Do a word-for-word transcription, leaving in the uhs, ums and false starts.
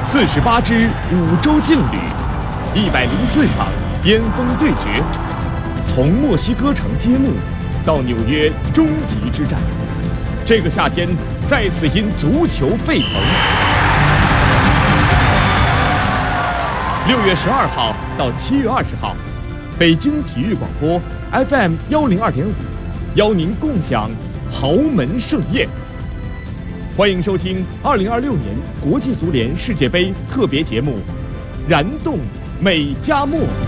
四十八支五洲劲旅，一百零四场巅峰对决，从墨西哥城揭幕到纽约终极之战，这个夏天再次因足球沸腾。六月十二号到七月二十号，北京体育广播 F M 幺零二点五，邀您共享豪门盛宴。欢迎收听二零二六年国际足联世界杯特别节目《燃动美加墨》。